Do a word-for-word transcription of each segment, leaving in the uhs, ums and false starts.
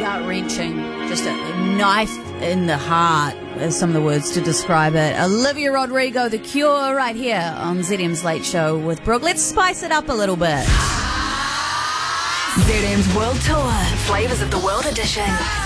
gut-wrenching, just a knife in the heart, as some of the words to describe it. Olivia Rodrigo, The Cure, right here on Z M's Late Show with Brooke. Let's spice it up a little bit. Z M's World Tour, Flavors of the World Edition.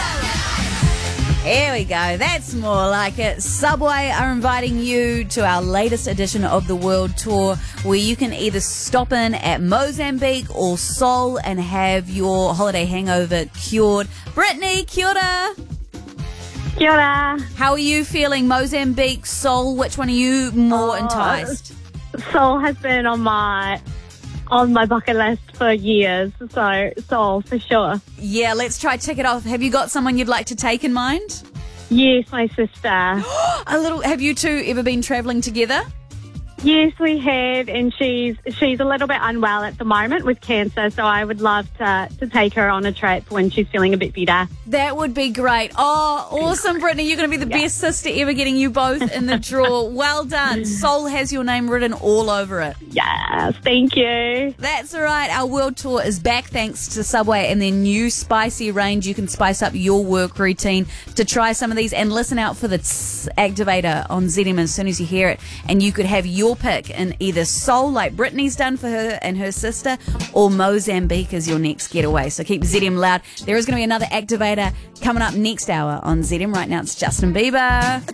Here we go. That's more like it. Subway are inviting you to our latest edition of the World Tour, where you can either stop in at Mozambique or Seoul and have your holiday hangover cured. Brittany, kia ora. Kia ora. How are you feeling? Mozambique, Seoul, which one are you more Oh, enticed? Seoul has been on my on my bucket list for years, so Seoul for sure. Yeah, let's try tick it off. Have you got someone you'd like to take in mind? Yes, my sister. A little. Have you two ever been travelling together? Yes, we have, and she's she's a little bit unwell at the moment with cancer, so I would love to, to take her on a trip when she's feeling a bit better. That would be great. Oh, awesome, Brittany. You're going to be the Yeah. best sister ever, getting you both in the draw. Well done. Seoul has your name written all over it. Yes, thank you. That's all right. Our world tour is back thanks to Subway and their new spicy range. You can spice up your work routine to try some of these, and listen out for the tss activator on Z M as soon as you hear it, and you could have your pick in either Seoul, like Brittany's done for her and her sister, or Mozambique as your next getaway. So keep Z M loud. There is going to be another activator coming up next hour on Z M. Right now it's Justin Bieber.